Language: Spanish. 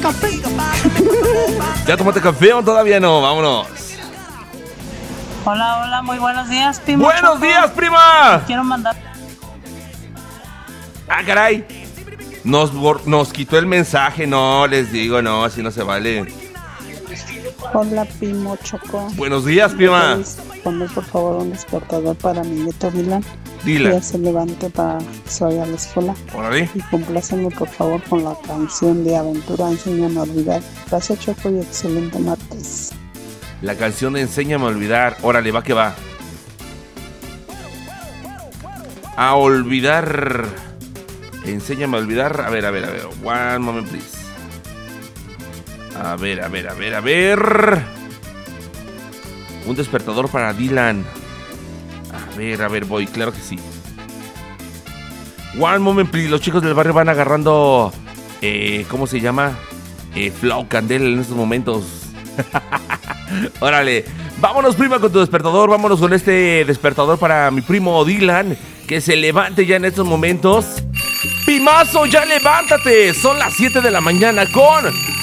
café. ¿Ya tomaste café o todavía no? Vámonos. Hola, muy buenos días, primo. ¡Buenos días, prima! Quiero mandar... ¡Ah, caray! Nos quitó el mensaje, no, les digo, no, así no se vale. Hola, primo Choco. Buenos días, prima. ¿Puedes poner, por favor, un despertador para mi nieto Dylan? Dile. Ya se levante para que se vaya a la escuela. Órale. Y complácenme, por favor, con la canción de Aventura Enséñame a olvidar. Gracias, Choco, y excelente martes. La canción de Enséñame a olvidar. Órale, va que va. A olvidar. Enséñame a olvidar. A ver. One moment, please. A ver. Un despertador para Dylan. A ver, voy. Claro que sí. One moment, please. Los chicos del barrio van agarrando... ¿cómo se llama? Flow Candela en estos momentos. Órale. Vámonos, prima, con tu despertador. Vámonos con este despertador para mi primo Dylan. Que se levante ya en estos momentos. Pimazo, ya levántate. Son las 7 de la mañana con